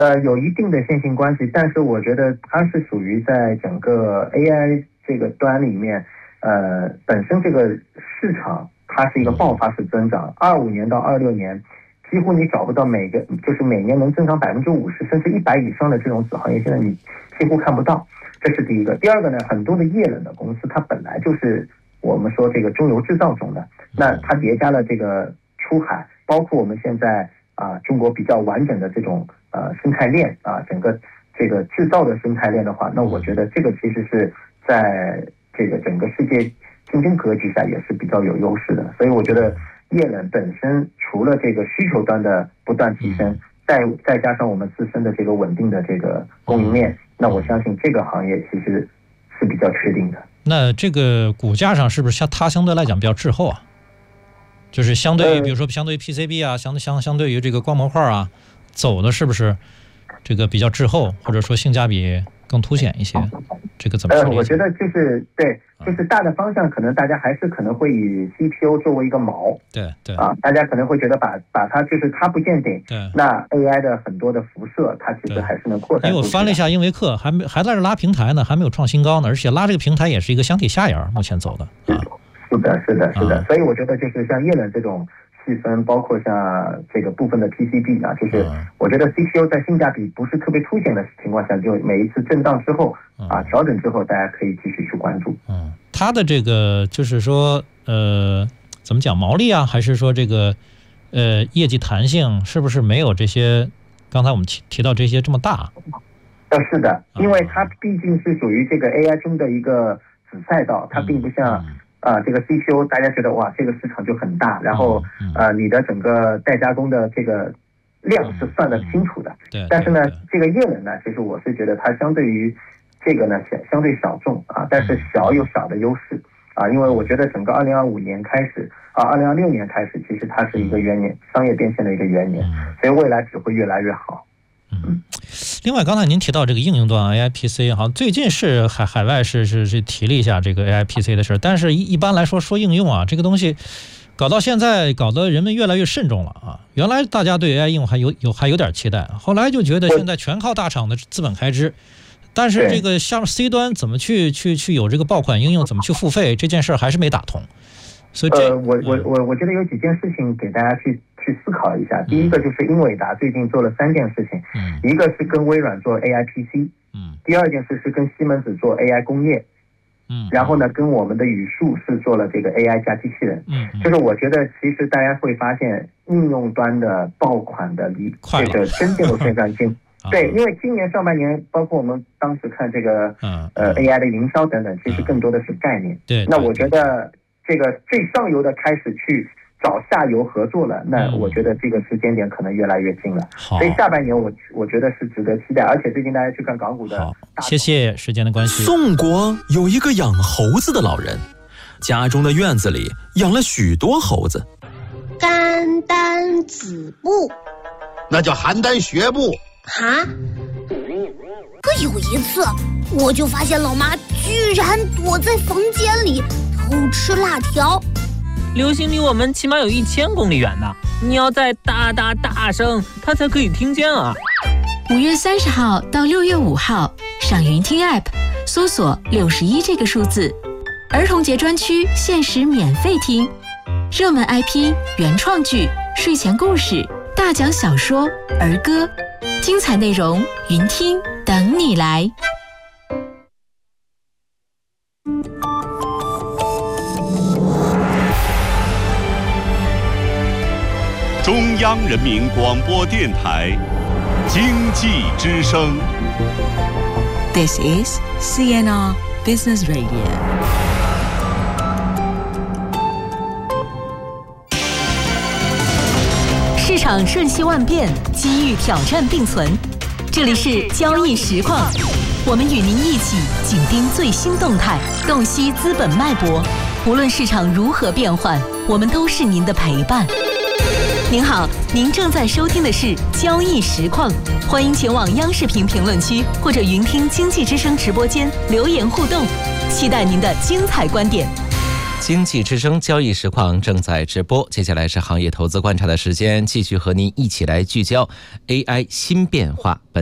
有一定的线性关系，但是我觉得它是属于在整个 AI 这个端里面，本身这个市场它是一个爆发式增长，25年到26年。几乎你找不到就是每年能增长50%甚至100%以上的这种子行业，现在你几乎看不到。这是第一个。第二个呢，很多的液冷的公司，它本来就是我们说这个中游制造中的，那它叠加了这个出海，包括我们现在中国比较完整的这种生态链整个这个制造的生态链的话，那我觉得这个其实是在这个整个世界竞争格局下也是比较有优势的。所以我觉得液冷本身除了这个需求端的不断提升，再加上我们自身的这个稳定的这个供应链，那我相信这个行业其实是比较确定的。 那这个股价上是不是它相对来讲比较滞后啊？就是相对于比如说相对于 PCB 啊，相对于这个光模块啊，走的是不是这个比较滞后，或者说性价比更凸显一些？这个怎么说？ 我觉得就是对，就是大的方向可能大家还是可能会以 CPU 作为一个锚， 对大家可能会觉得把它就是它不见顶，那 AI 的很多的辐射它其实还是能扩散。 因为我翻了一下英维克，还在这拉平台呢，还没有创新高呢，而且拉这个平台也是一个箱体下沿，目前走的是的，所以我觉得就是像液冷这种细分，包括像这个部分的 PCB 就是我觉得 CPU 在性价比不是特别凸显的情况下，就每一次震荡之后调整之后，大家可以继续去关注。 它的这个就是说怎么讲毛利啊，还是说这个业绩弹性是不是没有这些刚才我们提到这些这么大？ 是的，因为它毕竟是属于这个 AI 中的一个子赛道，它并不像这个 CPU 大家觉得哇这个市场就很大，然后你的整个代加工的这个量是算得清楚的。但是呢这个液冷呢，其实我是觉得它相对于这个呢相对小众但是小有小的优势因为我觉得整个2025年开始2026年开始，其实它是一个元年，商业变现的一个元年，所以未来只会越来越好。 另外刚才您提到这个应用端 AI PC 好像最近是海外是提了一下这个 AI PC 的事，但是一般来说应用这个东西搞到现在搞得人们越来越慎重了原来大家对 AI 应用还有点期待，后来就觉得现在全靠大厂的资本开支，但是这个像 C 端怎么去有这个爆款应用，怎么去付费，这件事还是没打通。所以我觉得有几件事情给大家去思考一下。第一个就是英伟达最近做了3件事情，一个是跟微软做 AI PC，第二件事是跟西门子做 AI 工业，然后呢跟我们的语数是做了这个 AI 加机器人。就是我觉得其实大家会发现应用端的爆款的这个真正的宣传性。对，因为今年上半年，包括我们当时看这个AI 的营销等等，其实更多的是概念。那我觉得这个最上游的开始去找下游合作了，那我觉得这个时间点可能越来越近了。所以下半年我觉得是值得期待，而且最近大家去看港股的。 谢谢时间的关系。 宋国有一个养猴子的老人，家中的院子里养了许多猴子。 邯郸子布， 那叫邯郸学步。 可有一次我就发现老妈居然躲在房间里偷吃辣条。 流星离我们起码有1000公里远呢，你要再大声它才可以听见 5月30号到6月5号上云听 App 搜索61这个数字，儿童节专区限时免费听热门 IP、 原创剧、睡前故事、大奖小说、儿歌，精彩内容云听等你来。 中央人民广播电台经济之声。 This is CNR Business Radio。 市场瞬息万变，机遇挑战并存。这里是交易实况，我们与您一起紧盯最新动态，洞悉资本脉搏。无论市场如何变换，我们都是您的陪伴。您好，您正在收听的是交易实况，欢迎前往央视评评论区或者云听经济之声直播间留言互动，期待您的精彩观点。 经济之声交易实况正在直播，接下来是行业投资观察的时间，继续和您一起来聚焦 AI 新变化。